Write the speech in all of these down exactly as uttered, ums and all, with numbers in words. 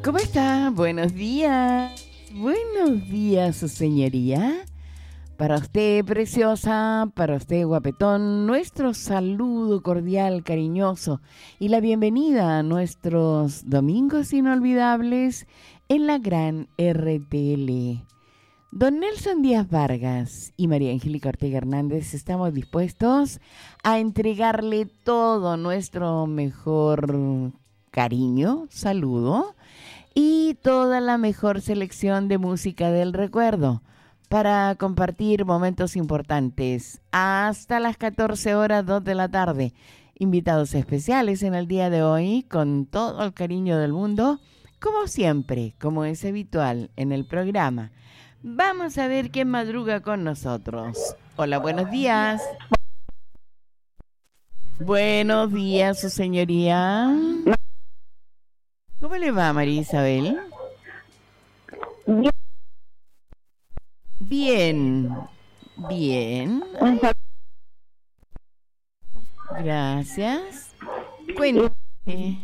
¿Cómo está? Buenos días. Buenos días, su señoría. Para usted, preciosa, para usted, guapetón, nuestro saludo cordial, cariñoso y la bienvenida a nuestros domingos inolvidables en la gran R T L. Don Nelson Díaz Vargas y María Angélica Ortega Hernández estamos dispuestos a entregarle todo nuestro mejor cariño, saludo y toda la mejor selección de música del recuerdo para compartir momentos importantes hasta las catorce horas, dos de la tarde. Invitados especiales en el día de hoy con todo el cariño del mundo, como siempre, como es habitual en el programa. Vamos a ver quién madruga con nosotros. Hola, buenos días. Buenos días, su señoría. ¿Cómo le va, María Isabel? Bien, bien. Gracias. Cuéntame.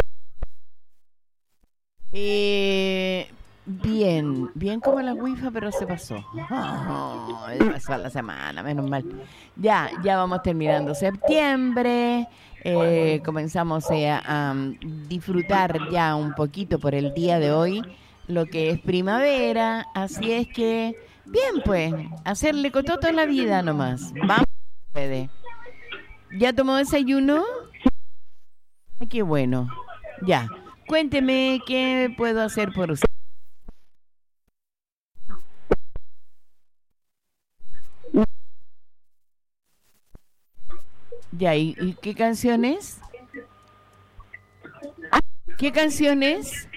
Eh, bien, bien como la wifi, pero se pasó. Oh, pasó la semana, menos mal. Ya, ya vamos terminando septiembre. Eh, comenzamos eh, a um, disfrutar ya un poquito por el día de hoy lo que es primavera, así es que bien, pues, hacerle cototo a la vida nomás. Vamos, puede. ¿Ya tomó desayuno? Ay, qué bueno. Ya, cuénteme qué puedo hacer por usted. Ya, ¿y, y qué canciones? ¿Qué canciones?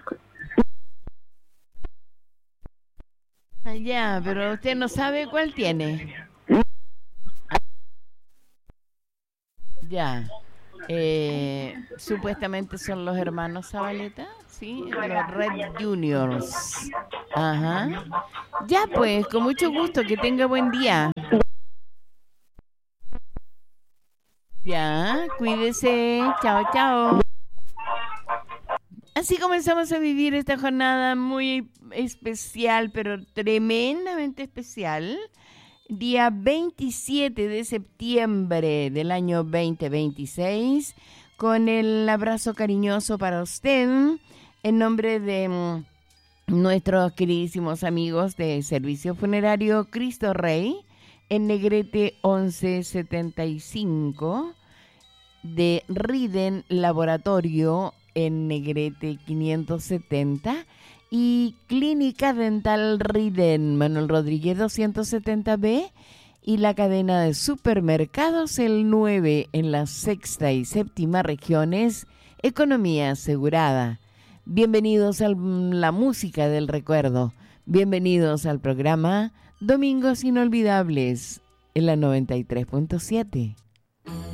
Ah, ya, pero usted no sabe cuál tiene. Ya. Eh, supuestamente son los hermanos Zabaleta, ¿sí? Los Red Juniors. Ajá. Ya, pues, con mucho gusto, que tenga buen día. Ya, cuídese. Chao, chao. Así comenzamos a vivir esta jornada muy especial, pero tremendamente especial. Día veintisiete de septiembre del año veinte veintiséis, con el abrazo cariñoso para usted, en nombre de mm, nuestros queridísimos amigos de Servicio Funerario Cristo Rey, en Negrete once setenta y cinco, de Riden Laboratorio, en Negrete quinientos setenta, y Clínica Dental Riden Manuel Rodríguez doscientos setenta B, y la cadena de supermercados El nueve en la sexta y séptima regiones, Economía Asegurada. Bienvenidos a la música del recuerdo, bienvenidos al programa Domingos Inolvidables en la noventa y tres punto siete.